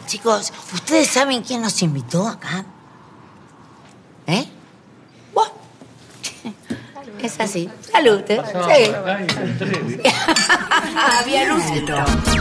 Chicos, ¿ustedes saben quién nos invitó acá? ¿Eh? ¿Vos? Es así. Salud. Sí. Había luz.